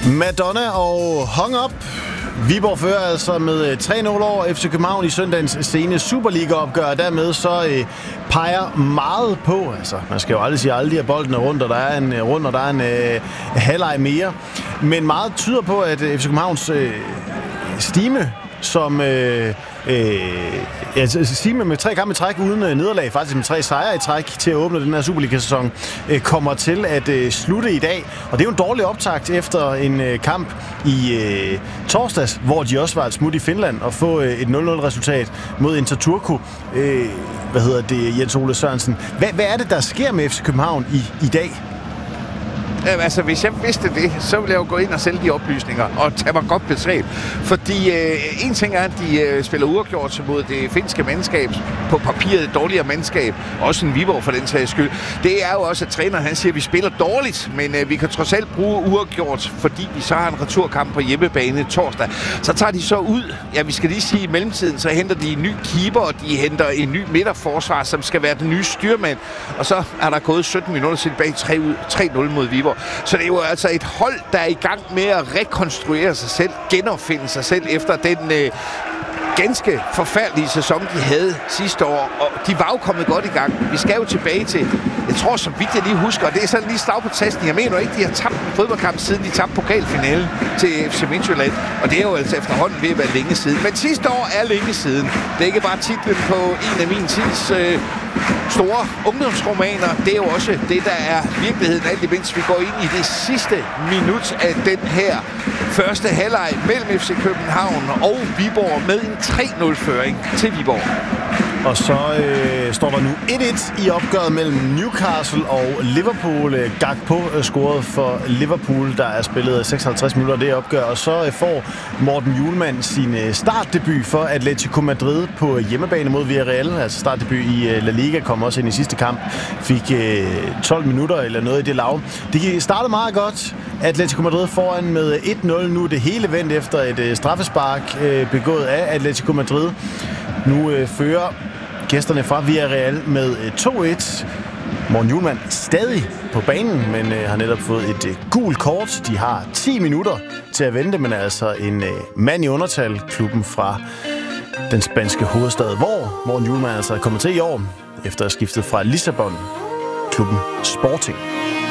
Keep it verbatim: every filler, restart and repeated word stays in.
Madonna og Hung Up. Viborg fører altså med tre nul over F C København i søndagens sene Superliga-opgør. Dermed så øh, peger meget på, altså man skal jo aldrig sige aldrig, at bolden er rundt, og der er en rundt, og der er en øh, halvleg mere. Men meget tyder på, at F C Københavns øh, stime, som øh, øh, ja, stime med tre kampe i træk uden øh, nederlag, faktisk med tre sejre i træk til at åbne den her Superliga-sæson, øh, kommer til at øh, slutte i dag. Og det er jo en dårlig optakt efter en øh, kamp i øh, torsdags, hvor de også var et smut i Finland og få øh, et nul nul-resultat mod Inter Turku. Øh, hvad hedder det, Jens Ole Sørensen? Hvad, hvad er det, der sker med F C København i, i dag? Altså, hvis jeg vidste det, så ville jeg jo gå ind og sælge de oplysninger og tage mig godt betalt. Fordi øh, en ting er, at de øh, spiller uafgjort mod det finske mandskab, på papiret dårligere mandskab, også en Viborg for den sags skyld. Det er jo også, at træneren han siger, at vi spiller dårligt, men øh, vi kan trods alt bruge uafgjort, fordi vi så har en returkamp på hjemmebane torsdag. Så tager de så ud, ja, vi skal lige sige, i mellemtiden, så henter de en ny keeper, og de henter en ny midterforsvar, som skal være den nye styrmand. Og så er der gået sytten minutter tilbage, tre nul mod Viborg. Så det er jo altså et hold, der er i gang med at rekonstruere sig selv, genopfinde sig selv efter den øh, ganske forfærdelige sæson, de havde sidste år. Og de var jo kommet godt i gang. Vi skal jo tilbage til, jeg tror så vidt jeg lige husker, og det er sådan lige slag på tasten. Jeg mener ikke, de har tabt en fodboldkamp, siden de tabte pokalfinalen til F C Midtjylland. Og det er jo altså efterhånden ved at være længe siden. Men sidste år er længe siden. Det er ikke bare titlen på en af min tids øh, store ungdomsromaner. Det er jo også det, der er virkeligheden, alt imens vi går ind i det sidste minut af den her første halvleg mellem F C København og Viborg med en tre nul-føring til Viborg. Og så øh, står der nu et et i opgøret mellem Newcastle og Liverpool. Gakpo scoret for Liverpool, der er spillet seksoghalvtreds minutter af det opgør. Og så øh, får Morten Hjulmand sin øh, startdebut for Atletico Madrid på hjemmebane mod Villarreal. Altså startdebut i øh, La Liga, kom også ind i sidste kamp. Fik øh, tolv minutter eller noget i det lav. Det startede meget godt. Atletico Madrid foran med et nul. Nu er det hele vendt efter et øh, straffespark øh, begået af Atletico Madrid. Nu øh, fører gæsterne fra Villarreal med øh, to et. Morten Hjulmand stadig på banen, men øh, har netop fået et øh, gult kort. De har ti minutter til at vente, men altså en øh, mand i undertal, klubben fra den spanske hovedstad, hvor Morten Hjulmand altså er kommet til i år, efter at have skiftet fra Lissabon, klubben Sporting.